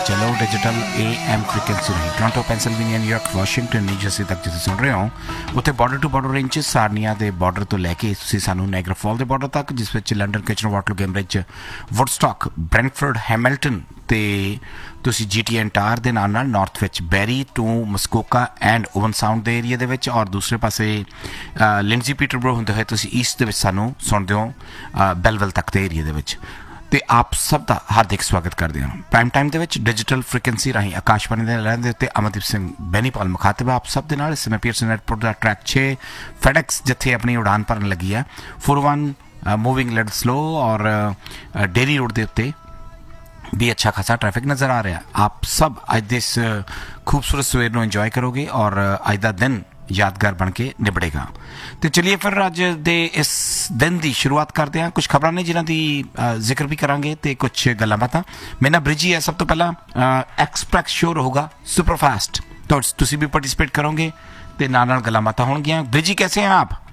चलो digital AM frequency रही Toronto Pennsylvania New York Washington ਨੀਊਜਰਸੀ ਤੱਕ ਜਿੱਥੇ ਸੁਣ ਰਹੇ ਹੋ ਉੱਥੇ ਬਾਰਡਰ ਟੂ ਬਾਰਡਰ ਰੇਂਜ ਸਾਰਨੀਆ ਦੇ ਬਾਰਡਰ ਤੋਂ ਲੈ ਕੇ ਤੁਸੀਂ ਸਾਨੂੰ ਨਾਇਗਰਾ ਫਾਲ ਦੇ ਬਾਰਡਰ ਤੱਕ ਜਿਸ ਵਿੱਚ London Kitchener Waterloo Cambridge ਵੁੱਡਸਟਾਕ ਬ੍ਰੈਂਟਫੋਰਡ Hamilton ਤੇ ਤੁਸੀਂ GTA ਐਂਟਾਰ ਦੇ ਨਾਲ ਨਾਲ ਨਾਰਥ ਵਿੱਚ ਬੈਰੀ ਟੂ ਮਸਕੋਕਾ ਐਂਡ ਓਵਨ ਸਾਊਂਡ ਦੇ ਏਰੀਆ ਦੇ ਵਿੱਚ ਔਰ ਦੂਸਰੇ ਪਾਸੇ ਲਿੰਡਜ਼ੀ ਪੀਟਰਬਰੋ ਹੁੰਦੇ ਹੋਏ ਤੁਸੀਂ ਈਸਟ ਦੇ ਵਿੱਚ ਸਾਨੂੰ ਸੁਣਦੇ ਹੋ ਬੈਲਵਿਲ ਤੱਕ ਦੇ ਏਰੀਆ ਦੇ ਵਿੱਚ ਤੇ ਆਪ ਸਭ ਦਾ ਹਾਰਦਿਕ ਸਵਾਗਤ ਕਰਦੇ ਹਾਂ ਪ੍ਰਾਈਮ ਟਾਈਮ ਦੇ ਵਿੱਚ ਡਿਜੀਟਲ ਫ੍ਰੀਕੁਐਂਸੀ ਰਾਹੀਂ ਆਕਾਸ਼ਵਾਣੀ ਦੇ ਲੈਣ ਦੇ ਉੱਤੇ ਅਮਨਦੀਪ ਸਿੰਘ ਬੈਨੀਪਾਲ ਮੁਖਾਤਿਬ ਆਪ ਸਭ ਦੇ ਨਾਲ ਇਸ ਸਮੇਂ ਪੀਅਰਸਨ ਏਅਰਪੋਰਟ ਦਾ ਟਰੈਕ 6 ਫੈਡੈਕਸ ਜਿੱਥੇ ਆਪਣੀ ਉਡਾਨ ਭਰਨ ਲੱਗੀ ਹੈ 41 मूविंग लिटिल स्लो और डेरी रोड के उत्ते भी अच्छा खासा ट्रैफिक नज़र आ रहा है। आप सब अज इस खूबसूरत सवेर को इंजॉय करोगे और अज का दिन यादगार बन के निबड़ेगा। तो चलिए फिर अज दे इस दिन की शुरुआत करते हैं। कुछ खबर ने जिन्हों की जिक्र भी करांगे तो कुछ गल्लां बातां। मेरा नाम ब्रिजी है। सब तो पहला एक्सप्रेस शो होगा सुपरफास्ट, तो तुसी भी पार्टिसिपेट करोगे तो नाल गल्लां बातां होणगियां। ब्रिजी कैसे हैं आप?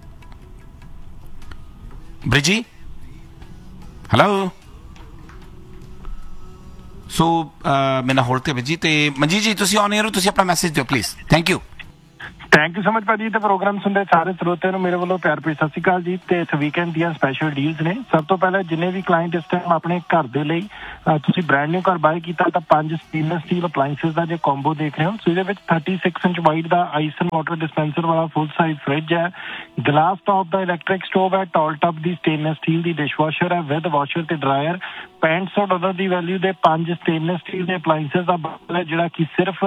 ब्रिजी हेलो सो मेरा होल्ड ते ब्रिजी ते मंजी जी तुसी ऑन एयर हो, तुसी अपना मैसेज दिओ please. Thank you so much भाजी। तो प्रोग्राम सुनते सारे स्रोते मेरे वालों प्यार भरी सत श्री अकाल जी। तो इस वीकेंड दी स्पैशल डील्स ने। सब तो पहले जिन्हें भी क्लाइंट इस टाइम अपने घर के लिए तुसी ब्रांड न्यू घर बाय किया तो 5 स्टेनलेस स्टील अपलाइंसिस का जो कॉम्बो देख रहे हो। सो ये 36 इंच वाइड का आइस एंड वाटर डिस्पेंसर वाला फुल साइज फ्रिज है, ग्लास टॉप का इलैक्ट्रिक स्टोव है, टॉल टॉप की स्टेनलेस स्टील की डिशवॉशर है विद वॉशर ते ड्रायर। $65 की वैल्यू के 5 स्टेनलेस स्टील के अपलाइंसिस का बिल है जोड़ा कि सिर्फ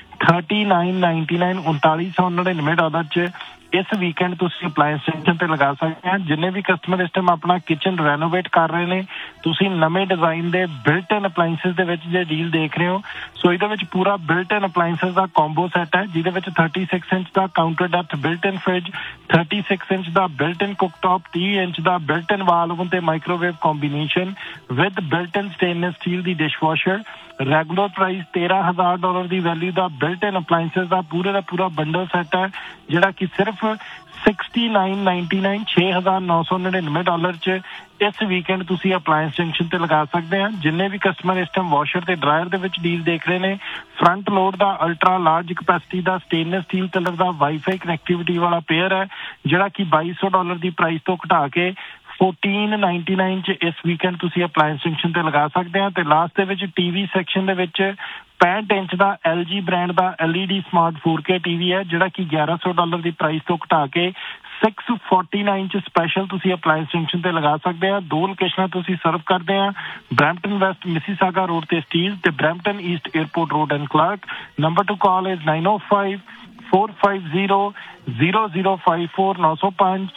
$39.99 $3999 इस वीकेंड तुसी अपलायंस जंक्शन पे लगा सकते हैं। जिन्हें भी कस्टमर इस टाइम अपना किचन रेनोवेट कर रहे हैं तुसी नवे डिजाइन के built in अपलायंसिस they which J deal देख रहे हो। सो इहदे विच पूरा बिल्ट इन अपलायंसिस का कॉम्बो सैट है जिहदे विच 36 इंच का counter depth built in fridge, 36 inch का बिल्ट इन कुकटॉप, 30 इंच का बिल्ट इन वाल ओवन ते microwave combination with built in stainless steel की डिशवॉशर। रेगुलर प्राइस $13,000 की वैल्यू का बिल्ट इन अपलायंसिस का पूरा बंडल सैट है जिहड़ा कि सिर्फ $69.99 $6,999 इस वीकेंड तुसी अपलायंस जंक्शन ते लगा सकते हैं। जिन्हें भी कस्टमर इस टाइम वॉशर ते ड्रायर दे विच डील देख रहे हैं, फ्रंट लोड का अल्ट्रा लार्ज कैपेसिटी का स्टेनलेस स्टील कलर का वाईफाई कनैक्टिविटी वाला पेयर है जिहड़ा कि $2200 की प्राइस तो घटा के $1499 इस वीकेंड तुसी अपलायंस जंक्शन ते लगा सकते हैं। ते लास्ट दे विच टीवी सैक्शन दे विच 65 इंच का LG ब्रांड का LED स्मार्ट 4K टीवी है जिहड़ा कि $1100 की प्राइस तो घटा के $649 स्पैशल तुसी अपलायंस जंक्शन ते लगा सकते हैं। 2 लोकेशनां तुसी सर्व करते हैं, ब्रैम्पटन वेस्ट मिसिसागा रोड ते स्टील ते Brampton east airport road and Clark. Number two call is 905 450 0054 905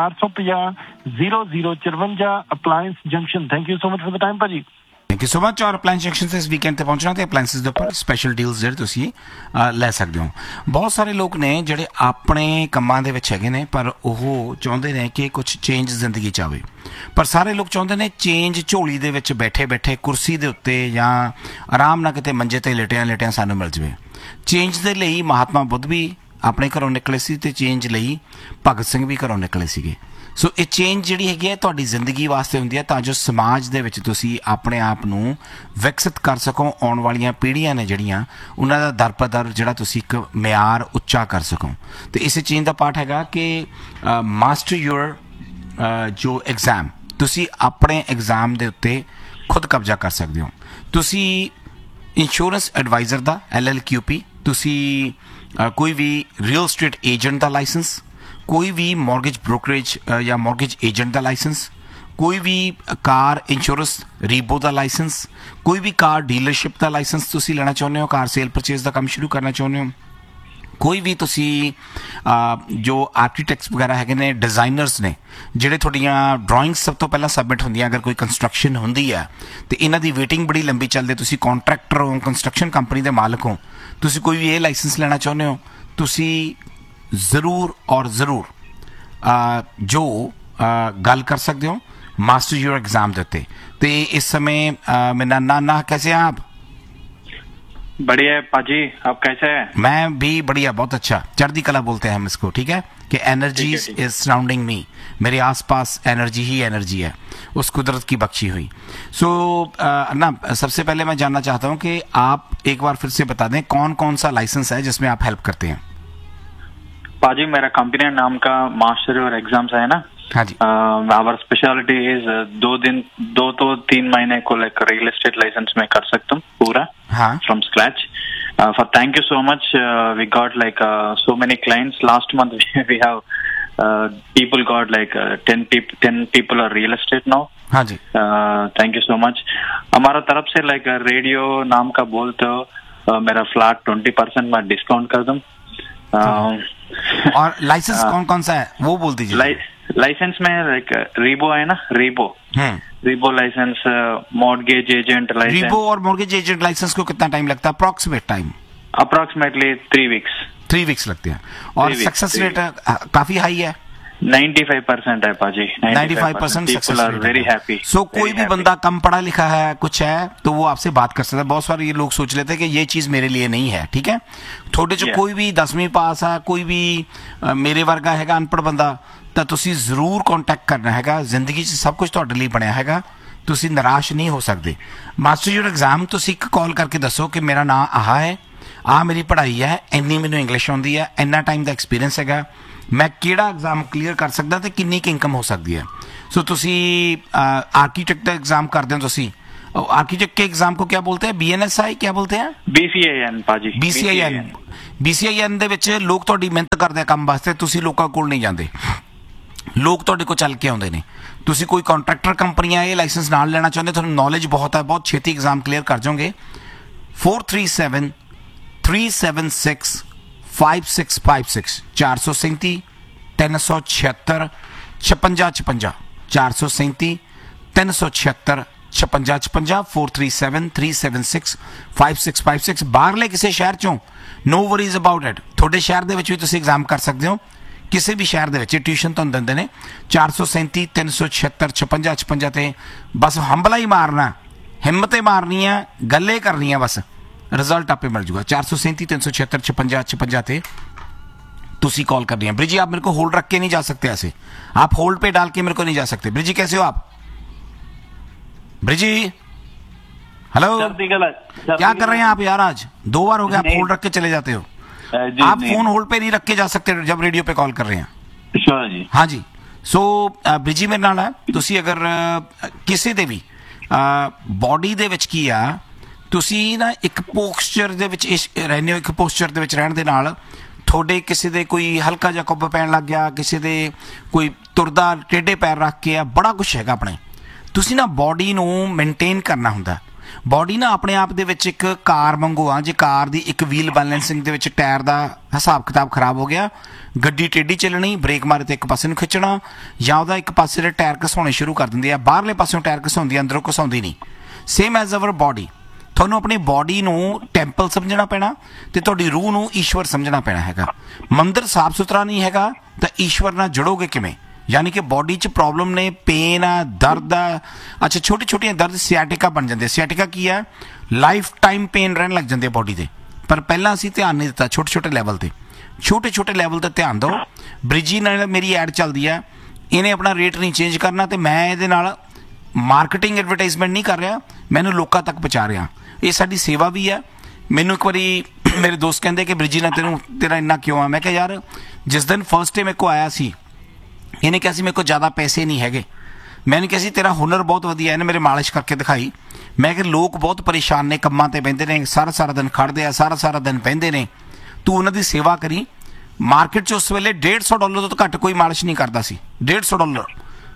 450 0054 अपलायंस junction. Thank you so much for the time भाजी। Thank you so much. और अपलायंस जंक्शन से इस वीकेंड ते पहुंचना ते अपलायंसिस दे उपर स्पैशल डील्स ਜਿਹੜੇ ਤੁਸੀਂ ਲੈ ਸਕਦੇ ਹੋ। ਬਹੁਤ ਸਾਰੇ ਲੋਕ ਨੇ ਜਿਹੜੇ ਆਪਣੇ ਕੰਮਾਂ ਦੇ ਵਿੱਚ ਹੈਗੇ ਨੇ ਪਰ ਉਹ ਚਾਹੁੰਦੇ ਨੇ ਕਿ ਕੁਝ ਚੇਂਜ ਜ਼ਿੰਦਗੀ 'ਚ ਆਵੇ, ਪਰ ਸਾਰੇ ਲੋਕ ਚਾਹੁੰਦੇ ਨੇ ਚੇਂਜ ਝੋਲੀ ਦੇ ਵਿੱਚ ਬੈਠੇ ਬੈਠੇ ਕੁਰਸੀ ਦੇ ਉੱਤੇ ਜਾਂ ਆਰਾਮ ਨਾਲ ਕਿਤੇ ਮੰਜੇ ਤੇ ਲੇਟਿਆਂ ਸਾਨੂੰ ਮਿਲ ਜਾਵੇ। ਚੇਂਜ ਦੇ ਲਈ ਮਹਾਤਮਾ ਬੁੱਧ ਵੀ ਆਪਣੇ ਘਰੋਂ ਨਿਕਲੇ ਸੀ ਤੇ ਚੇਂਜ ਲਈ ਭਗਤ ਸਿੰਘ ਵੀ ਘਰੋਂ ਨਿਕਲੇ ਸੀਗੇ। ਸੋ ਇਹ ਚੇਂਜ ਜਿਹੜੀ ਹੈਗੀ ਹੈ ਤੁਹਾਡੀ ਜ਼ਿੰਦਗੀ ਵਾਸਤੇ ਹੁੰਦੀ ਹੈ ਤਾਂ ਜੋ ਸਮਾਜ ਦੇ ਵਿੱਚ ਤੁਸੀਂ ਆਪਣੇ ਆਪ ਨੂੰ ਵਿਕਸਿਤ ਕਰ ਸਕੋ, ਆਉਣ ਵਾਲੀਆਂ ਪੀੜ੍ਹੀਆਂ ਨੇ ਜਿਹੜੀਆਂ ਉਹਨਾਂ ਦਾ ਦਰ ਪਦਰ ਜਿਹੜਾ ਤੁਸੀਂ ਇੱਕ ਮਿਆਰ ਉੱਚਾ ਕਰ ਸਕੋ। ਅਤੇ ਇਸੇ ਚੇਂਜ ਦਾ ਪਾਰਟ ਹੈਗਾ ਕਿ ਮਾਸਟਰ ਯੂਰ ਜੋ ਐਗਜ਼ਾਮ, ਤੁਸੀਂ ਆਪਣੇ ਐਗਜ਼ਾਮ ਦੇ ਉੱਤੇ ਖੁਦ ਕਬਜ਼ਾ ਕਰ ਸਕਦੇ ਹੋ। ਤੁਸੀਂ ਇੰਸ਼ੋਰੈਂਸ ਐਡਵਾਈਜ਼ਰ ਦਾ LLQP, ਤੁਸੀਂ ਕੋਈ ਵੀ ਰੀਅਲ ਸਟੇਟ ਏਜੰਟ ਦਾ ਲਾਇਸੈਂਸ, कोई भी मॉर्गेज ब्रोकरेज या मॉर्गेज एजेंट का लाइसेंस, कोई भी कार इंश्योरेंस रीबो का लाइसेंस, कोई भी कार डीलरशिप का लाइसेंस तुसी लेना चाहते हो, कार सेल परचेज का काम शुरू करना चाहते हो, कोई भी तुसी जो आर्कीटैक्ट्स वगैरह है ने, डिज़ाइनर्स ने ਜਿਹੜੇ ਤੁਹਾਡੀਆਂ ਡਰਾਇੰਗਸ ਸਭ ਤੋਂ ਪਹਿਲਾਂ ਸਬਮਿਟ ਹੁੰਦੀਆਂ ਅਗਰ ਕੋਈ ਕੰਸਟਰਕਸ਼ਨ ਹੁੰਦੀ ਹੈ ਤੇ ਇਹਨਾਂ ਦੀ ਵੇਟਿੰਗ ਬੜੀ ਲੰਬੀ ਚੱਲਦੀ। ਤੁਸੀਂ ਕੰਟਰੈਕਟਰ ਹੋ, ਕੰਸਟਰਕਸ਼ਨ ਕੰਪਨੀ ਦੇ ਮਾਲਕ ਹੋ, ਤੁਸੀਂ ਕੋਈ ਵੀ ਇਹ ਲਾਇਸੈਂਸ ਲੈਣਾ ਚਾਹੁੰਦੇ ਹੋ, ਤੁਸੀਂ ਜ਼ਰੂਰ ਔਰ ਜ਼ਰੂਰ ਜੋ ਗੱਲ ਕਰ ਸਕਦੇ ਹੋ ਮਾਸਟਰ ਯੂਰ ਐਗਜ਼ਾਮ ਦੇ ਉੱਤੇ। ਤੇ ਇਸ ਸਮੇਂ ਮੇਰਾ ਨਾਨਾ ਕੈਸੇ हैं आप? बढ़िया है पाजी, आप कैसे हैं? मैं भी बढ़िया, बहुत अच्छा। चढ़ती कला बोलते हैं हम इसको, ठीक है, कि एनर्जी इज सराउंडिंग मी, मेरे आसपास एनर्जी ही एनर्जी है, उस कुदरत की बख्शी हुई। सो ना, सबसे पहले मैं जानना चाहता हूँ कि आप एक बार फिर से बता दें कौन कौन सा लाइसेंस है जिसमें आप हेल्प करते हैं। पाजी मेरा कंपनी नाम का मास्टर और एग्जाम्स है ना। हाँ जी। आवर स्पेशलिटी इज 2 तो 3 महीने को लाइक रियल एस्टेट लाइसेंस में कर सकता हूँ पूरा, हाँ, from scratch. For thank you so much. We got like so many clients last month. We have people got like 10 people are real estate now. हाँ जी। Thank you so much. हमारा तरफ से like रेडियो नाम का बोलते हो, मेरा flat 20% में डिस्काउंट कर दूँ। और लाइसेंस कौन कौन सा है वो बोल दीजिए। लाइसेंस में लाइक रीबो है ना, रीबो लाइसेंस, मॉर्गेज एजेंट लाइसेंस। रीबो और मॉर्गेज एजेंट लाइसेंस को कितना टाइम लगता है approximate time? Approximately 3 weeks. 3 weeks लगते हैं। और सक्सेस रेट काफी हाई है, 95% है पाजी। 95% सक्सेस रेट, वेरी हैप्पी। सो कोई भी बंदा कम पढ़ा लिखा है कुछ है तो वो आपसे बात कर सकता है। बहुत सारे ये लोग सोच लेते हैं कि ये चीज मेरे लिए नहीं है, ठीक है। थोड़े जो कोई भी 10वीं पास है, कोई भी मेरे वर्गा हैगा अनपढ़ बंदा, ਤਾਂ ਤੁਸੀਂ ਜ਼ਰੂਰ ਕੰਟੈਕਟ ਕਰਨਾ ਹੈਗਾ। ਜ਼ਿੰਦਗੀ 'ਚ ਸਭ ਕੁਝ ਤੁਹਾਡੇ ਲਈ ਬਣਿਆ ਹੈਗਾ, ਤੁਸੀਂ ਨਿਰਾਸ਼ ਨਹੀਂ ਹੋ ਸਕਦੇ। ਮਾਸਟਰ ਜੀ ਐਗਜ਼ਾਮ ਤੁਸੀਂ ਇੱਕ ਕਾਲ ਕਰਕੇ ਦੱਸੋ ਕਿ ਮੇਰਾ ਨਾਂ ਆਹ ਹੈ, ਆਹ ਮੇਰੀ ਪੜ੍ਹਾਈ ਹੈ, ਇੰਨੀ ਮੈਨੂੰ ਇੰਗਲਿਸ਼ ਆਉਂਦੀ ਹੈ, ਇੰਨਾ ਟਾਈਮ ਦਾ ਐਕਸਪੀਰੀਅੰਸ ਹੈਗਾ, ਮੈਂ ਕਿਹੜਾ ਐਗਜ਼ਾਮ ਕਲੀਅਰ ਕਰ ਸਕਦਾ ਤੇ ਕਿੰਨੀ ਕੁ ਇਨਕਮ ਹੋ ਸਕਦੀ ਹੈ। ਸੋ ਤੁਸੀਂ आर्किटेक्ट का एग्जाम करते हो, ਤੁਸੀਂ आर्किटेक्ट के एग्जाम को क्या बोलते हैं? BNSI क्या बोलते हैं? BCIN पाजी। BCIN ਦੇ ਵਿੱਚ ਲੋਕ ਤੁਹਾਡੀ ਮਿਹਨਤ ਕਰਦੇ ਆ ਕੰਮ ਵਾਸਤੇ, ਤੁਸੀਂ ਲੋਕਾਂ ਕੋਲ ਨਹੀਂ ਜਾਂਦੇ, ਲੋਕ ਤੁਹਾਡੇ ਕੋਲ ਚੱਲ ਕੇ ਆਉਂਦੇ ਨੇ। ਤੁਸੀਂ ਕੋਈ ਕੰਟਰੈਕਟਰ ਕੰਪਨੀਆਂ ਇਹ ਲਾਇਸੈਂਸ ਨਾਲ ਲੈਣਾ ਚਾਹੁੰਦੇ, ਤੁਹਾਨੂੰ ਨੌਲੇਜ ਬਹੁਤ ਹੈ, ਬਹੁਤ ਛੇਤੀ ਐਗਜ਼ਾਮ ਕਲੀਅਰ ਕਰ ਜਾਓਗੇ। 437 376 5656 437 376 5656 437 376 5656 437 376 5656। ਬਾਹਰਲੇ ਕਿਸੇ ਸ਼ਹਿਰ ਚੋਂ नो वरीज अबाउट इट, ਤੁਹਾਡੇ ਸ਼ਹਿਰ ਦੇ ਵਿੱਚ ਵੀ ਤੁਸੀਂ ਐਗਜ਼ਾਮ ਕਰ ਸਕਦੇ ਹੋ, ਕਿਸੇ ਵੀ ਸ਼ਹਿਰ ਦੇ ਵਿੱਚ ਟਿਊਸ਼ਨ ਤੁਹਾਨੂੰ ਦਿੰਦੇ ਨੇ। 437 376 5656 ਤੇ ਬਸ ਹੰਬਲਾ ਹੀ ਮਾਰਨਾ, ਹਿੰਮਤ ਹੀ ਮਾਰਨੀ ਹੈ, ਗੱਲੇ ਕਰਨੀ ਹੈ, ਬਸ ਰਿਜ਼ਲਟ ਆਪੇ ਮਿਲ ਜੂਗਾ। 437 376 5656 ਤੇ ਤੁਸੀਂ कॉल करनी है। ब्रिजी आप मेरे को होल्ड रख के नहीं जा सकते, ऐसे आप होल्ड पे डाल के मेरे को नहीं जा सकते। ब्रिजी कैसे हो आप? ब्रिजी हेलो, क्या कर रहे हैं आप यार? आज 2 बार हो गया आप होल्ड रख के चले जाते हो। आप फोन होल्ड पे नहीं रख के जा सकते जब रेडियो पे कॉल कर रहे हैं। हाँ जी। सो ब्रिजी मेरे नाल है, ਤੁਸੀਂ ਅਗਰ ਕਿਸੇ ਦੇ ਵੀ ਬੋਡੀ ਦੇ ਵਿੱਚ ਕੀ ਆ, ਤੁਸੀਂ ਨਾ ਇੱਕ ਪੋਸਚਰ ਦੇ ਵਿੱਚ ਰਹਿੰਦੇ ਹੋ, ਇੱਕ ਪੋਸਚਰ ਦੇ ਵਿੱਚ ਰਹਿਣ ਦੇ ਨਾਲ ਤੁਹਾਡੇ ਕਿਸੇ ਦੇ ਕੋਈ ਹਲਕਾ ਜਿਹਾ ਕੁੱਬ ਪੈਣ ਲੱਗ ਗਿਆ, ਕਿਸੇ ਦੇ ਕੋਈ ਤੁਰਦਾ ਟੇਢੇ ਪੈਰ ਰੱਖ ਕੇ ਆ, ਬੜਾ ਕੁਛ ਹੈਗਾ ਆਪਣੇ। ਤੁਸੀਂ ਨਾ ਬੋਡੀ ਨੂੰ ਮੇਨਟੇਨ ਕਰਨਾ ਹੁੰਦਾ। ਬੋਡੀ ਨਾ ਆਪਣੇ ਆਪ ਦੇ ਵਿੱਚ ਇੱਕ ਕਾਰ ਵਾਂਗੂ ਆ, ਜੇ ਕਾਰ ਦੀ ਇੱਕ ਵੀਲ ਬੈਲੈਂਸਿੰਗ ਦੇ ਵਿੱਚ ਟਾਇਰ ਦਾ ਹਿਸਾਬ ਕਿਤਾਬ ਖਰਾਬ ਹੋ ਗਿਆ, ਗੱਡੀ ਟੇਢੀ ਚੱਲਣੀ, ਬ੍ਰੇਕ ਮਾਰੇ ਤੇ ਇੱਕ ਪਾਸੇ ਨੂੰ ਖਿੱਚਣਾ, ਜਾਂ ਉਹਦਾ ਇੱਕ ਪਾਸੇ ਦੇ ਟਾਇਰ ਘਸਾਉਣੇ ਸ਼ੁਰੂ ਕਰ ਦਿੰਦੇ ਆ, ਬਾਹਰਲੇ ਪਾਸਿਓਂ ਟਾਇਰ ਘਸਾਉਂਦੀ, ਅੰਦਰੋਂ ਘਸਾਉਂਦੀ ਨਹੀਂ। ਸੇਮ ਐਜ਼ ਅਵਰ ਬੋਡੀ, ਤੁਹਾਨੂੰ ਆਪਣੀ ਬੋਡੀ ਨੂੰ ਟੈਂਪਲ ਸਮਝਣਾ ਪੈਣਾ ਤੇ ਤੁਹਾਡੀ ਰੂਹ ਨੂੰ ਈਸ਼ਵਰ ਸਮਝਣਾ ਪੈਣਾ ਹੈਗਾ। ਮੰਦਿਰ ਸਾਫ ਸੁਥਰਾ ਨਹੀਂ ਹੈਗਾ ਤਾਂ ਈਸ਼ਵਰ ਨਾਲ ਜੁੜੋਗੇ ਕਿਵੇਂ? यानी कि बॉडी च प्रॉब्लम ने, पेन है, दर्द है, अच्छा छोटी छोटी दर्द सियाटिका बन जाते। सियाटिका की है, लाइफ टाइम पेन रहने लग जाते बॉडी से, पर पहला असी ध्यान नहीं दिता। छोटे छोटे लैवल से, छोटे छोटे लैवल पर ध्यान दो। ब्रिजी नाल मेरी ऐड चलती है, इन्हें अपना रेट नहीं चेंज करना, तो मैं ये मार्केटिंग एडवरटाइजमेंट नहीं कर रहा, मैनू लोगों तक पहुँचा रहा। ये साडी सेवा भी है। मैनू एक बारी मेरे दोस्त कहते कि ब्रिजी ना तेरा इन्ना क्यों आ? मैं कहा यार, जिस दिन फर्स्ट डे मेरे को आया सी, ਇਹਨੇ ਕਿਹਾ ਸੀ ਮੇਰੇ ਕੋਲ ਜ਼ਿਆਦਾ ਪੈਸੇ ਨਹੀਂ ਹੈਗੇ। मैंने ਕਿਹਾ ਸੀ ਤੇਰਾ ਹੁਨਰ ਬਹੁਤ ਵਧੀਆ, ਇਹਨੇ ਮੇਰੇ ਮਾਲਿਸ਼ ਕਰਕੇ ਦਿਖਾਈ। ਮੈਂ ਕਿ ਲੋਕ ਬਹੁਤ ਪਰੇਸ਼ਾਨ ਨੇ, ਕੰਮਾਂ ਤੇ ਬਹਿੰਦੇ ਨੇ, ਸਾਰਾ ਦਿਨ ਖੜਦੇ ਆ, ਸਾਰਾ ਦਿਨ ਬਹਿੰਦੇ ਨੇ, ਤੂੰ ਉਹਨਾਂ ਦੀ ਸੇਵਾ ਕਰੀ। ਮਾਰਕੀਟ 'ਚ ਉਸ ਵੇਲੇ $150 ਤੋਂ ਘੱਟ ਕੋਈ ਮਾਲਿਸ਼ ਨਹੀਂ ਕਰਦਾ ਸੀ। $150,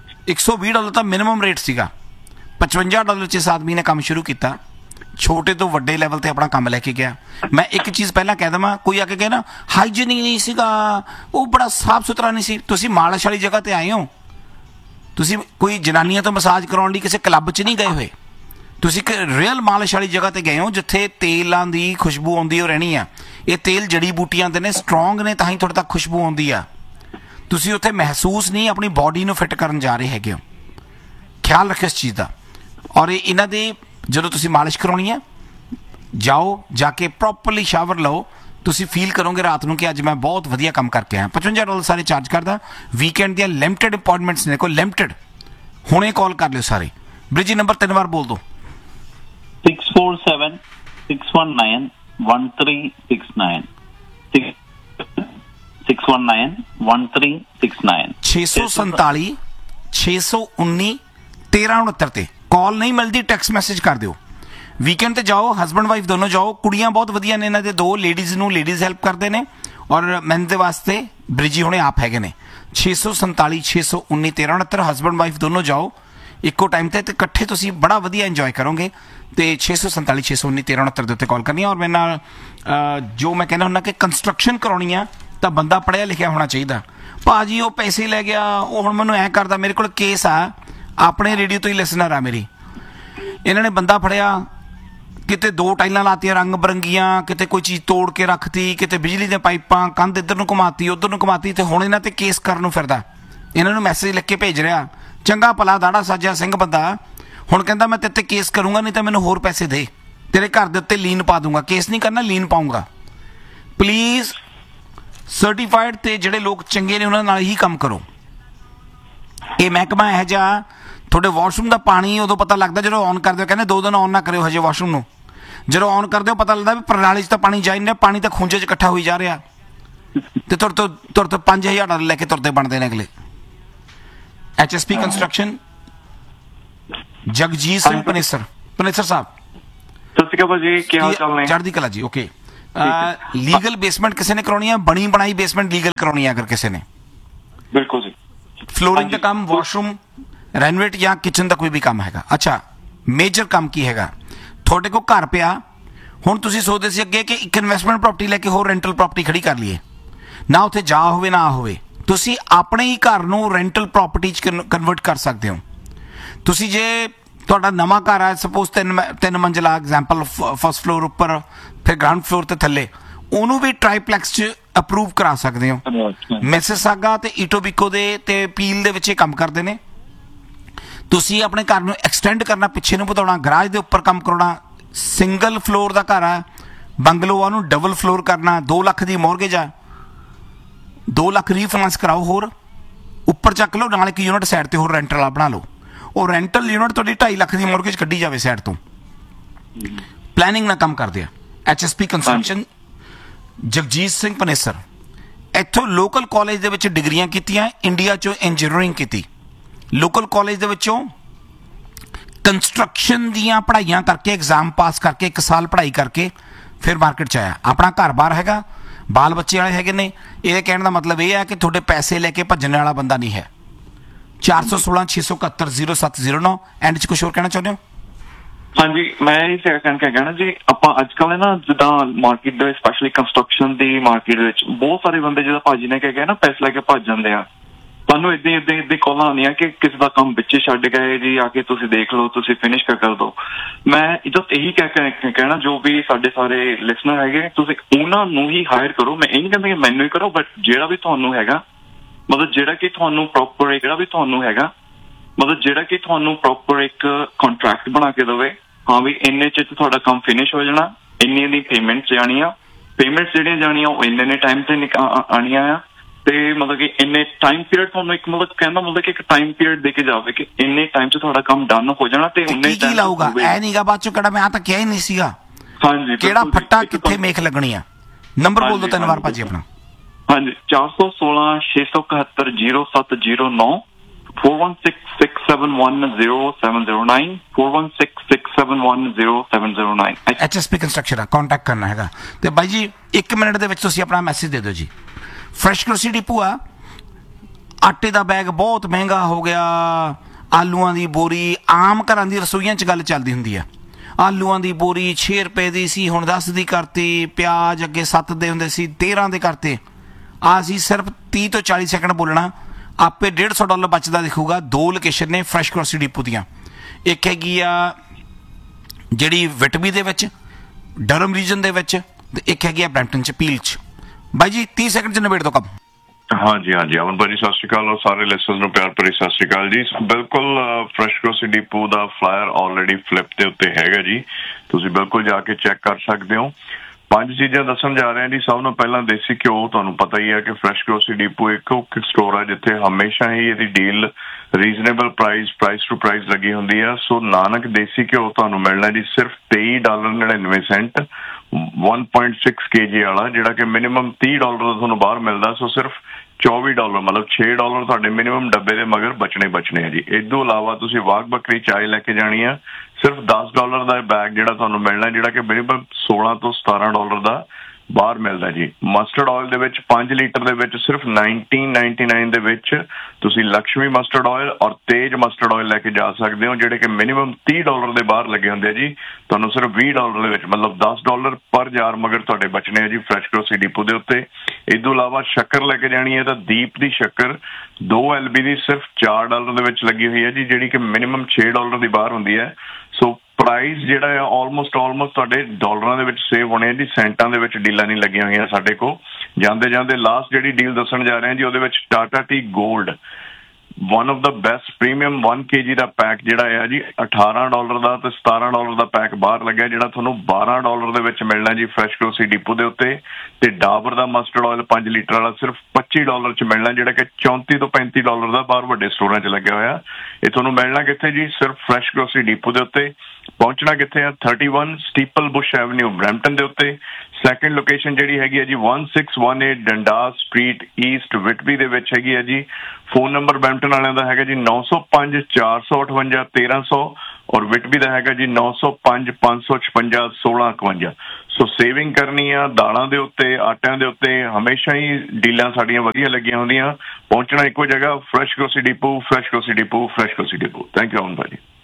$120 ਤਾਂ ਮਿਨੀਮਮ ਰੇਟ ਸੀਗਾ। $55 'ਚ ਇਸ ਆਦਮੀ ਨੇ ਕੰਮ ਸ਼ੁਰੂ ਕੀਤਾ, ਛੋਟੇ ਤੋਂ ਵੱਡੇ ਲੈਵਲ ਤੇ ਆਪਣਾ ਕੰਮ ਲੈ ਕੇ ਗਿਆ। ਮੈਂ ਇੱਕ ਚੀਜ਼ ਪਹਿਲਾਂ ਕਹਿ ਦੇਵਾਂ, ਕੋਈ ਆ ਕੇ ਕਹੇ ਨਾ ਹਾਈਜੀਨਿਕ ਨਹੀਂ ਸੀਗਾ, ਉਹ ਬੜਾ ਸਾਫ ਸੁਥਰਾ ਨਹੀਂ ਸੀ, ਤੁਸੀਂ ਮਾਲਿਸ਼ ਵਾਲੀ ਜਗ੍ਹਾ ਤੇ ਆਏ ਹੋ, ਤੁਸੀਂ ਕੋਈ ਜਨਾਨੀਆਂ ਤੋਂ ਮਸਾਜ ਕਰਾਉਣ ਲਈ ਕਿਸੇ ਕਲੱਬ 'ਚ ਨਹੀਂ ਗਏ ਹੋਏ, ਤੁਸੀਂ ਇੱਕ ਰੀਅਲ ਮਾਲਿਸ਼ ਵਾਲੀ ਜਗ੍ਹਾ ਤੇ ਗਏ ਹੋ ਜਿੱਥੇ ਤੇਲਾਂ ਦੀ ਖੁਸ਼ਬੂ ਆਉਂਦੀ ਹੋ ਰਹਿਣੀ ਆ। ਇਹ ਤੇਲ ਜੜੀ ਬੂਟੀਆਂ ਦੇ ਨੇ, ਸਟਰੋਂਗ ਨੇ, ਤਾਂ ਹੀ ਤੁਹਾਡੇ ਤੱਕ ਖੁਸ਼ਬੂ ਆਉਂਦੀ ਆ। ਤੁਸੀਂ ਉੱਥੇ ਮਹਿਸੂਸ ਨਹੀਂ, ਆਪਣੀ ਬੋਡੀ ਨੂੰ ਫਿੱਟ ਕਰਨ ਜਾ ਰਹੇ ਹੈਗੇ ਹੋ। ਖਿਆਲ ਰੱਖਿਓ ਇਸ ਚੀਜ਼ ਦਾ। ਔਰ ਇਹਨਾਂ ਦੇ ਜਦੋਂ ਤੁਸੀਂ ਮਾਲਿਸ਼ ਕਰਾਉਣੀ ਹੈ, ਜਾਓ, ਜਾ ਕੇ ਪ੍ਰੋਪਰਲੀ ਸ਼ਾਵਰ ਲਓ, ਤੁਸੀਂ ਫੀਲ ਕਰੋਗੇ ਰਾਤ ਨੂੰ ਕਿ ਅੱਜ ਮੈਂ ਬਹੁਤ ਵਧੀਆ ਕੰਮ ਕਰਕੇ ਆਇਆ। $55 ਸਾਰੇ ਚਾਰਜ ਕਰਦਾ। ਵੀਕਐਂਡ ਦੀਆਂ ਲਿਮਟਿਡ ਅਪਾਇੰਟਮੈਂਟਸ ਨੇ, ਕੋਈ ਲਿਮਟਿਡ। ਹੁਣੇ ਕਾਲ ਕਰ ਲਿਓ ਸਾਰੇ। ਬ੍ਰਿਜੀ ਨੰਬਰ 3 ਵਾਰ ਬੋਲ ਦਿਓ। 647-619-1369 619-1369 647 619 1369 ਤੇ ਕਾਲ ਨਹੀਂ ਮਿਲਦੀ, ਟੈਕਸਟ ਮੈਸੇਜ ਕਰ ਦਿਓ। ਵੀਕਐਂਡ ਤੇ ਜਾਓ, ਹਸਬੈਂਡ ਵਾਈਫ ਦੋਨੋਂ ਜਾਓ। ਕੁੜੀਆਂ ਬਹੁਤ ਵਧੀਆ ਨੇ, ਇਹਨਾਂ ਦੇ 2 ਲੇਡੀਜ਼ ਨੂੰ ਲੇਡੀਜ਼ ਹੈਲਪ ਕਰਦੇ ਨੇ, ਔਰ ਮੈਨ ਦੇ ਵਾਸਤੇ ਬ੍ਰਿਜੀ ਹੁਣੇ ਆਪ ਹੈਗੇ ਨੇ। 647 619 1369 ਹਸਬੈਂਡ ਵਾਈਫ ਦੋਨੋਂ ਜਾਓ ਇੱਕੋ ਟਾਈਮ ਤੇ ਇਕੱਠੇ ਤੁਸੀਂ ਬੜਾ ਵਧੀਆ ਇੰਜੋਏ ਕਰੋਗੇ। ਤੇ 647 619 1369 ਦੇ ਉੱਤੇ ਕਾਲ ਕਰਨੀ ਹੈ। ਔਰ ਮੇਰੇ ਨਾਲ ਜੋ ਮੈਂ ਕਹਿੰਦਾ ਹੁੰਦਾ ਕਿ ਕੰਸਟਰਕਸ਼ਨ ਕਰਾਉਣੀ ਆ ਤਾਂ ਬੰਦਾ ਪੜ੍ਹਿਆ ਲਿਖਿਆ ਹੋਣਾ ਚਾਹੀਦਾ। ਭਾਜੀ ਉਹ ਪੈਸੇ ਲੈ ਗਿਆ, ਉਹ ਹੁਣ ਮੈਨੂੰ ਐਂ ਕਰਦਾ। ਮੇਰੇ ਕੋਲ ਕੇਸ ਆ, ਆਪਣੇ ਰੇਡੀਓ ਤੋਂ ਹੀ ਲਿਸਨਰ ਆ ਮੇਰੀ। ਇਹਨਾਂ ਨੇ ਬੰਦਾ ਫੜਿਆ, ਕਿਤੇ 2 ਟਾਈਲਾਂ ਲਾਤੀਆਂ ਰੰਗ ਬਰੰਗੀਆਂ, ਕਿਤੇ ਕੋਈ ਚੀਜ਼ ਤੋੜ ਕੇ ਰੱਖਤੀ, ਕਿਤੇ ਬਿਜਲੀ ਦੀਆਂ ਪਾਈਪਾਂ ਕੰਧ ਇੱਧਰ ਨੂੰ ਘੁਮਾਤੀ ਉੱਧਰ ਨੂੰ ਘੁਮਾਤੀ, ਤੇ ਹੁਣ ਇਹਨਾਂ ਤੇ ਕੇਸ ਕਰਨ ਨੂੰ ਫਿਰਦਾ। ਇਹਨਾਂ ਨੂੰ ਮੈਸੇਜ ਲਿਖ ਕੇ ਭੇਜ ਰਿਹਾ, ਚੰਗਾ ਭਲਾ ਦਾੜਾ ਸਾਜਿਆ ਸਿੰਘ ਬੰਦਾ, ਹੁਣ ਕਹਿੰਦਾ ਮੈਂ ਤੇਰੇ ਤੇ ਕੇਸ ਕਰੂੰਗਾ, ਨਹੀਂ ਤਾਂ ਮੈਨੂੰ ਹੋਰ ਪੈਸੇ ਦੇ, ਤੇਰੇ ਘਰ ਦੇ ਉੱਤੇ ਲੀਨ ਪਾ ਦੂੰਗਾ। ਕੇਸ ਨਹੀਂ ਕਰਨਾ, ਲੀਨ ਪਾਊਂਗਾ। ਪਲੀਜ਼ ਸਰਟੀਫਾਈਡ ਤੇ ਜਿਹੜੇ ਲੋਕ ਚੰਗੇ ਨੇ ਉਹਨਾਂ ਨਾਲ ਹੀ ਕੰਮ ਕਰੋ। ਇਹ ਮਹਿਕਮਾ ਇਹੋ ਜਿਹਾ, ਤੁਹਾਡੇ ਵਾਸ਼ਰੂਮ ਦਾ ਪਾਣੀ ਉਦੋਂ ਪਤਾ ਲੱਗਦਾ ਜਦੋਂ ਔਨ ਕਰਦੇ ਹੋ। ਕਹਿੰਦੇ 2 ਦਿਨ ਔਨ ਨਾ ਕਰਿਓ ਹਜੇ ਵਾਸ਼ਰੂਮ ਨੂੰ। ਜਦੋਂ ਔਨ ਕਰਦੇ ਹੋ ਪਤਾ ਲੱਗਦਾ ਵੀ ਪ੍ਰਣਾਲੀ 'ਚ ਤਾਂ ਪਾਣੀ ਜਾ ਹੀ ਨਹੀਂ ਰਿਹਾ, ਪਾਣੀ ਤਾਂ ਖੂੰਜੇ 'ਚ ਇਕੱਠਾ ਹੋਈ ਜਾ ਰਿਹਾ। ਤੇ ਤੁਰ ਤੋਂ $5,000 ਲੈ ਕੇ ਤੁਰਦੇ ਬਣਦੇ ਨੇ ਅਗਲੇ। HSP ਕੰਸਟਰਕਸ਼ਨ, ਜਗਜੀਤ ਸਿੰਘ ਪਨੇਸਰ ਸਾਹਿਬ। ਸਤਿ ਸ਼੍ਰੀ ਅਕਾਲ ਜੀ, ਕੀ ਹਾਲ ਚਾਲ ਨੇ? ਚੜ੍ਹਦੀ ਕਲਾ ਜੀ। ਓਕੇ, ਲੀਗਲ ਬੇਸਮੈਂਟ ਕਿਸੇ ਨੇ ਕਰਾਉਣੀ ਹੈ, ਬਣੀ ਬਣਾਈ ਬੇਸਮੈਂਟ ਲੀਗਲ ਕਰਾਉਣੀ ਹੈ ਅਗਰ ਕਿਸੇ ਨੇ। ਬਿਲਕੁਲ ਜੀ। ਫਲੋਰਿੰਗ ਦਾ ਕੰਮ, ਵਾਸ਼ਰੂਮ ਰੈਨੋਵੇਟ ਜਾਂ ਕਿਚਨ ਦਾ ਕੋਈ ਵੀ ਕੰਮ ਹੈਗਾ। ਅੱਛਾ, ਮੇਜਰ ਕੰਮ ਕੀ ਹੈਗਾ? ਤੁਹਾਡੇ ਕੋਲ ਘਰ ਪਿਆ, ਹੁਣ ਤੁਸੀਂ ਸੋਚਦੇ ਸੀ ਅੱਗੇ ਕਿ ਇੱਕ ਇਨਵੈਸਟਮੈਂਟ ਪ੍ਰਾਪਰਟੀ ਲੈ ਕੇ ਹੋਰ ਰੈਂਟਲ ਪ੍ਰਾਪਰਟੀ ਖੜੀ ਕਰ ਲਈਏ, ਨਾ ਉੱਥੇ ਜਾ ਹੋਵੇ ਨਾ ਹੋਵੇ। ਤੁਸੀਂ ਆਪਣੇ ਹੀ ਘਰ ਨੂੰ ਰੈਂਟਲ ਪ੍ਰਾਪਰਟੀ 'ਚ ਕਨਵਰਟ ਕਰ ਸਕਦੇ ਹੋ। ਤੁਸੀਂ ਜੇ ਤੁਹਾਡਾ ਨਵਾਂ ਘਰ ਹੈ, ਸਪੋਜ਼ 3 ਮੰਜ਼ਿਲਾ ਐਗਜ਼ਾਮਪਲ, ਫਸਟ ਫਲੋਰ ਉੱਪਰ, ਫਿਰ ਗਰਾਊਂਡ ਫਲੋਰ ਤੇ ਥੱਲੇ, ਉਹਨੂੰ ਵੀ ਟ੍ਰਾਈਪਲੈਕਸ 'ਚ ਅਪਰੂਵ ਕਰਾ ਸਕਦੇ ਹੋ। ਮਿਸਿਸਾਗਾ ਤੇ ਈਟੋਬੀਕੋ ਦੇ ਤੇ ਪੀਲ ਦੇ ਵਿੱਚ ਇਹ ਕੰਮ ਕਰਦੇ ਨੇ। ਤੁਸੀਂ ਆਪਣੇ ਘਰ ਨੂੰ ਐਕਸਟੈਂਡ ਕਰਨਾ, ਪਿੱਛੇ ਨੂੰ ਵਧਾਉਣਾ, ਗਰਾਜ ਦੇ ਉੱਪਰ ਕੰਮ ਕਰਾਉਣਾ। ਸਿੰਗਲ ਫਲੋਰ ਦਾ ਘਰ ਆ, ਬੰਗਲੋ, ਉਹਨੂੰ ਡਬਲ ਫਲੋਰ ਕਰਨਾ। 2 ਲੱਖ ਦੀ ਮੌਰਗੇਜ ਆ, 2 ਲੱਖ ਰੀਫਾਈਨਾਂਸ ਕਰਾਓ, ਹੋਰ ਉੱਪਰ ਚੱਕ ਲਓ, ਨਾਲ ਇੱਕ ਯੂਨਿਟ ਸਾਈਡ ਤੇ ਹੋਰ ਰੈਂਟਲ ਵਾਲਾ ਬਣਾ ਲਓ। ਉਹ ਰੈਂਟਲ ਯੂਨਿਟ ਤੁਹਾਡੀ 2.5 ਲੱਖ ਦੀ ਮੌਰਗੇਜ ਕੱਢੀ ਜਾਵੇ ਸਾਈਡ ਤੋਂ। ਪਲੈਨਿੰਗ ਨਾਲ ਕੰਮ ਕਰਦੇ ਆ। HSP construction, Jagjit Singh Panesar. ਇੱਥੋਂ ਲੋਕਲ ਕਾਲਜ ਦੇ ਵਿੱਚ ਡਿਗਰੀਆਂ ਕੀਤੀਆਂ, ਇੰਡੀਆ 'ਚੋਂ ਇੰਜੀਨੀਅਰਿੰਗ ਕੀਤੀ। ਲੋਕਲ ਕਾਲਜ ਦੇ ਵਿੱਚੋਂ ਕੰਸਟਰਕਸ਼ਨ ਦੀਆਂ ਪੜ੍ਹਾਈਆਂ ਕਰਕੇ, ਐਗਜ਼ਾਮ ਪਾਸ ਕਰਕੇ, 1 ਸਾਲ ਪੜ੍ਹਾਈ ਕਰਕੇ ਫਿਰ ਮਾਰਕੀਟ 'ਚ ਆਇਆ। ਆਪਣਾ ਘਰ-ਬਾਰ ਹੈਗਾ, ਬਾਲ ਬੱਚੇ ਵਾਲੇ ਹੈਗੇ ਨੇ। ਇਹ ਕਹਿਣ ਦਾ ਮਤਲਬ ਇਹ ਹੈ ਕਿ ਤੁਹਾਡੇ ਪੈਸੇ ਲੈ ਕੇ ਭੱਜਣ ਵਾਲਾ ਬੰਦਾ ਨਹੀਂ ਹੈ। 416-671-0709। ਐਂਡ 'ਚ ਕੁਝ ਹੋਰ ਕਹਿਣਾ ਚਾਹੁੰਦੇ ਹੋ? ਹਾਂਜੀ, ਮੈਂ ਇਹ ਕਹਿਣਾ ਜੀ, ਆਪਾਂ ਅੱਜ ਕੱਲ੍ਹ ਨਾ ਜਿੱਦਾਂ ਮਾਰਕੀਟ ਦੇ ਵਿੱਚ, ਸਪੈਸ਼ਲੀ ਕੰਸਟਰਕਸ਼ਨ ਦੀ ਮਾਰਕੀਟ ਵਿੱਚ ਬਹੁਤ ਸਾਰੇ ਬੰਦੇ, ਜਿੱਦਾਂ ਭਾਜੀ ਨੇ ਕਿਹਾ ਨਾ, ਪੈਸੇ ਲੈ ਕੇ ਭੱਜ ਜਾਂਦੇ ਆ। ਤੁਹਾਨੂੰ ਏਦਾਂ ਕਾਲਾਂ ਆਉਂਦੀਆਂ ਕਿ ਕਿਸੇ ਦਾ ਕੰਮ ਵਿੱਚੇ ਛੱਡ ਗਏ ਜੀ, ਆ ਕੇ ਤੁਸੀਂ ਦੇਖ ਲਓ, ਤੁਸੀਂ ਫਿਨਿਸ਼ ਕਰ ਦਿਓ। ਮੈਂ ਜਸਟ ਇਹੀ ਕਹਿਣਾ, ਜੋ ਵੀ ਸਾਡੇ ਸਾਰੇ ਲਿਸਨਰ ਹੈਗੇ, ਤੁਸੀਂ ਉਹਨਾਂ ਨੂੰ ਹੀ ਹਾਇਰ ਕਰੋ। ਮੈਂ ਇਹ ਨਹੀਂ ਕਹਿੰਦਾ ਕਿ ਮੈਨੂੰ ਹੀ ਕਰੋ, ਬਟ ਜਿਹੜਾ ਵੀ ਤੁਹਾਨੂੰ ਹੈਗਾ, ਮਤਲਬ ਜਿਹੜਾ ਕਿ ਤੁਹਾਨੂੰ ਪ੍ਰੋਪਰ ਇੱਕ ਕੰਟਰੈਕਟ ਬਣਾ ਕੇ ਦੇਵੇ। ਹਾਂ ਵੀ ਇੰਨੇ 'ਚ ਤੁਹਾਡਾ ਕੰਮ ਫਿਨਿਸ਼ ਹੋ ਜਾਣਾ, ਇੰਨੀ ਦੀ ਪੇਮੈਂਟਸ ਜਾਣੀਆਂ, ਪੇਮੈਂਟਸ ਜਿਹੜੀਆਂ ਜਾਣੀਆਂ ਉਹ ਇੰਨੇ ਟਾਈਮ ਤੇ ਆਣੀਆਂ ਆ। ਤੇ ਮਤਲਬ ਕਿ ਇੰਨੇ ਟਾਈਮ ਪੀਰੀਅਡ ਤੁਹਾਨੂੰ ਇੱਕ ਮਤਲਬ ਕਿ ਇੱਕ ਟਾਈਮ ਪੀਰੀਅਡ ਦੇ ਕੇ ਜਾਵੇ ਕਿ ਇੰਨੇ ਟਾਈਮ 'ਚ ਤੁਹਾਡਾ ਕੰਮ ਡਨ ਹੋ ਜਾਣਾ। ਤੇ ਉਹਨੇ ਕੀ ਲਾਊਗਾ ਐ ਨਹੀਂਗਾ ਬਾਅਦ 'ਚੋਂ ਕਿਹੜਾ, ਮੈਂ ਆ ਤਾਂ ਕਿਹਾ ਹੀ ਨਹੀਂ ਸੀਗਾ। ਹਾਂਜੀ, ਕਿਹੜਾ ਫੱਟਾ ਕਿੱਥੇ ਮੇਖ ਲੱਗਣੀ ਆ। ਨੰਬਰ ਬੋਲ ਦਿਓ 3 ਵਾਰ ਭਾਜੀ ਆਪਣਾ। ਹਾਂਜੀ, 416-671-0709, 416-671-0709, 416-671-0709। HSP ਕੰਸਟਰਕਸ਼ਨ ਆ, ਕੰਟੈਕਟ ਕਰਨਾ ਹੈਗਾ। ਤੇ ਬਾਈ ਜੀ 1 ਮਿੰਟ ਦੇ ਵਿੱਚ ਤੁਸੀਂ ਆਪਣਾ ਮੈਸੇਜ ਦੇ ਦਿਓ ਜੀ। ਫਰੈਸ਼ ਗਰੋਸਰੀ ਡਿਪੂ ਆ, ਆਟੇ ਦਾ ਬੈਗ ਬਹੁਤ ਮਹਿੰਗਾ ਹੋ ਗਿਆ, ਆਲੂਆਂ ਦੀ ਬੋਰੀ, ਆਮ ਘਰਾਂ ਦੀ ਰਸੋਈਆਂ 'ਚ ਗੱਲ ਚੱਲਦੀ ਹੁੰਦੀ ਆ। ਆਲੂਆਂ ਦੀ ਬੋਰੀ 6 ਰੁਪਏ ਦੀ ਸੀ, ਹੁਣ 10 ਦੀ ਕਰਤੀ। ਪਿਆਜ਼ ਅੱਗੇ 7 ਦੇ ਹੁੰਦੇ ਸੀ, 13 ਦੇ ਕਰਤੇ। ਅਸੀਂ ਸਿਰਫ 30 ਤੋਂ 40 ਸੈਕਿੰਡ ਬੋਲਣਾ, ਆਪੇ $150 ਬਚਦਾ ਦਿਖੂਗਾ। 2 ਲੋਕੇਸ਼ਨ ਨੇ ਫਰੈਸ਼ ਗਰੋਸਰੀ ਡਿਪੂ ਦੀਆਂ। ਇੱਕ ਹੈਗੀ ਆ ਜਿਹੜੀ ਵਿਟਬੀ ਦੇ ਵਿੱਚ, ਡਰਮ ਰੀਜਨ ਦੇ ਵਿੱਚ, ਤੇ ਇੱਕ ਹੈਗੀ ਆ ਬਰੈਂਪਟਨ 'ਚ, ਪੀਲ 'ਚ। ਬਾਈ ਜੀ 30 ਸੈਕਿੰਡ 'ਚ ਨਿਬੇੜ ਦਿਓ ਕੰਮ। ਹਾਂਜੀ ਹਾਂਜੀ ਅਮਨ ਭਾਜੀ ਸਤਿ ਸ਼੍ਰੀ ਅਕਾਲ ਔਰ ਸਾਰੇ ਲਿਸਨਰਸ ਨੂੰ ਪਿਆਰ ਭਰੀ ਸਤਿ ਸ਼੍ਰੀ ਅਕਾਲ ਜੀ। ਬਿਲਕੁਲ ਫਰੈਸ਼ ਗਰੋਸਰੀ ਡੀਪੂ ਦਾ ਫਲਾਇਰ ਆਲਰੇਡੀ ਫਲਿੱਪ ਦੇ ਉੱਤੇ ਹੈਗਾ ਜੀ, ਤੁਸੀਂ ਬਿਲਕੁਲ ਜਾ ਕੇ ਚੈੱਕ ਕਰ ਸਕਦੇ ਹੋ। 5 ਚੀਜ਼ਾਂ ਦੱਸਣ ਜਾ ਰਹੇ ਹਾਂ ਜੀ। ਸਭ ਤੋਂ ਪਹਿਲਾਂ ਦੇਸੀ ਘਿਓ, ਤੁਹਾਨੂੰ ਪਤਾ ਹੀ ਹੈ ਕਿ ਫਰੈਸ਼ ਗਰੋਸਰੀ ਡੀਪੂ ਇੱਕ ਸਟੋਰ ਹੈ ਜਿੱਥੇ ਹਮੇਸ਼ਾ ਹੀ ਇਹਦੀ deal reasonable price to price ਲੱਗੀ ਹੁੰਦੀ ਆ। ਸੋ ਨਾਨਕ ਦੇਸੀ ਘਿਓ ਤੁਹਾਨੂੰ ਮਿਲਣਾ ਜੀ ਸਿਰਫ $23.99 1.6 kg ਵਾਲਾ, ਜਿਹੜਾ ਕਿ ਮਿਨੀਮਮ $30 ਦਾ ਤੁਹਾਨੂੰ ਬਾਹਰ ਮਿਲਦਾ। ਸੋ ਸਿਰਫ $24 ਮਤਲਬ $6 ਤੁਹਾਡੇ ਮਿਨੀਮਮ ਡੱਬੇ ਦੇ ਮਗਰ ਬਚਣੇ ਆ ਜੀ। ਇਸ ਤੋਂ ਇਲਾਵਾ ਤੁਸੀਂ ਵਾਘ ਬੱਕਰੀ ਚਾय ਲੈ ਕੇ ਜਾਣੀ ਆ, ਸਿਰਫ $10 ਦਾ ਬੈਗ ਜਿਹੜਾ ਤੁਹਾਨੂੰ ਮਿਲਣਾ, ਜਿਹੜਾ ਕਿ ਮਿਨੀਮਮ $16 ਤੋਂ $17 ਦਾ ਬਾਹਰ ਮਿਲਦਾ ਜੀ। ਮਸਟਰਡ ਆਇਲ ਦੇ ਵਿੱਚ 5 ਲੀਟਰ ਦੇ ਵਿੱਚ ਸਿਰਫ $19.99 ਦੇ ਵਿੱਚ ਤੁਸੀਂ ਲక్ష్ਮੀ ਮਸਟਰਡ ਆਇਲ ਔਰ ਤੇਜ ਮਸਟਰਡ ਆਇਲ ਲੈ ਕੇ ਜਾ ਸਕਦੇ ਹੋ, ਜਿਹੜੇ ਕਿ ਮਿਨੀਮਮ $30 ਦੇ ਬਾਹਰ ਲੱਗੇ ਹੁੰਦੇ ਆ ਜੀ। ਤੁਹਾਨੂੰ ਸਿਰਫ $20 ਦੇ ਵਿੱਚ ਮਤਲਬ $10 ਪਰ ਜਾਰ ਮਗਰ ਤੁਹਾਡੇ ਬਚਣੇ ਆ ਜੀ ਫਰੈਸ਼ ਗਰੋਸਰੀ ਡੀਪੂ ਦੇ ਉੱਤੇ। ਇਸ ਤੋਂ ਇਲਾਵਾ ਸ਼ੱਕਰ ਲੈ ਕੇ ਜਾਣੀ ਹੈ ਤਾਂ ਦੀਪ ਦੀ ਸ਼ੱਕਰ 2 LB ਦੀ ਸਿਰਫ $4 ਦੇ ਵਿੱਚ ਲੱਗੀ ਹੋਈ ਹੈ ਜੀ, ਜਿਹੜੀ ਕਿ ਮਿਨੀਮਮ $6 ਦੀ ਬਾਹਰ ਹੁੰਦੀ ਹੈ। ਸੋ ਪ੍ਰਾਈਸ ਜਿਹੜਾ ਆ ਆਲਮੋਸਟ ਤੁਹਾਡੇ ਡਾਲਰਾਂ ਦੇ ਵਿੱਚ ਸੇਵ ਹੋਣੇ ਆ ਜੀ, ਸੈਂਟਾਂ ਦੇ ਵਿੱਚ ਡੀਲਾਂ ਨਹੀਂ ਲੱਗੀਆਂ ਹੋਈਆਂ ਸਾਡੇ ਕੋਲ। ਜਾਂਦੇ ਲਾਸਟ ਜਿਹੜੀ ਡੀਲ ਦੱਸਣ ਜਾ ਰਹੇ ਹਾਂ ਜੀ, ਉਹਦੇ ਵਿੱਚ Tata T gold one of the best premium 1 kg the pack ਜਿਹੜਾ ਹੈ ਜੀ $18 ਦਾ ਤੇ $17 ਦਾ ਪੈਕ ਬਾਹਰ ਲੱਗਿਆ, ਜਿਹੜਾ ਤੁਹਾਨੂੰ $12 ਦੇ ਵਿੱਚ ਮਿਲਣਾ ਜੀ ਫਰੈਸ਼ ਗਰੋਸਰੀ ਡੀਪੂ ਦੇ ਉੱਤੇ। ਤੇ ਡਾਬਰ ਦਾ ਮਸਟਰਡ ਆਇਲ 5 ਲੀਟਰ ਵਾਲਾ ਸਿਰਫ $25 ਚ ਮਿਲਣਾ, ਜਿਹੜਾ ਕਿ $34 ਤੋਂ $35 ਦਾ ਬਾਹਰ ਵੱਡੇ ਸਟੋਰਾਂ 'ਚ ਲੱਗਿਆ ਹੋਇਆ। ਇਹ ਤੁਹਾਨੂੰ ਮਿਲਣਾ ਕਿੱਥੇ ਜੀ? ਸਿਰਫ ਫਰੈਸ਼ ਗਰੋਸਰੀ ਡੀਪੂ ਦੇ ਉੱਤੇ। ਪਹੁੰਚਣਾ ਕਿੱਥੇ ਆ? 31 ਸਟੀਪਲ ਬੁਸ਼ ਐਵਨਿਊ ਬਰੈਂਪਟਨ ਦੇ ਉੱਤੇ। ਸੈਕਿੰਡ ਲੋਕੇਸ਼ਨ ਜਿਹੜੀ ਹੈਗੀ ਹੈ ਜੀ 1618 ਡੰਡਾਸ ਸਟਰੀਟ ਈਸਟ ਵਿਟਬੀ ਦੇ ਵਿੱਚ ਹੈਗੀ ਹੈ ਜੀ। ਫੋਨ ਨੰਬਰ ਬਰੈਂਪਟਨ ਵਾਲਿਆਂ ਦਾ ਹੈਗਾ ਜੀ 905 458 1300 ਔਰ ਵਿਟਬੀ ਦਾ ਹੈਗਾ ਜੀ 905 556 1651। ਸੋ ਸੇਵਿੰਗ ਕਰਨੀ ਆ ਦਾਲਾਂ ਦੇ ਉੱਤੇ, ਆਟਿਆਂ ਦੇ ਉੱਤੇ, ਹਮੇਸ਼ਾ ਹੀ ਡੀਲਾਂ ਸਾਡੀਆਂ ਵਧੀਆ ਲੱਗੀਆਂ ਹੁੰਦੀਆਂ। ਪਹੁੰਚਣਾ ਇੱਕੋ ਜਗ੍ਹਾ fresh grocery depot, fresh grocery depot, fresh grocery depot. Thank you ਅਮਨ ਭਾਜੀ।